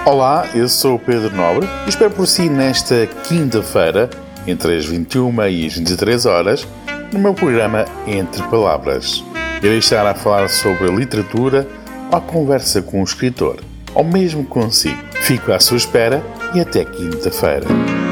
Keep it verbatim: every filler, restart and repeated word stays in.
Olá, eu sou o Pedro Nobre e espero por si nesta quinta-feira, entre as vinte e uma e as vinte e três horas, no meu programa Entre Palavras. Irei estar a falar sobre a literatura ou a conversa com o escritor, ou mesmo consigo. Fico à sua espera e até quinta-feira.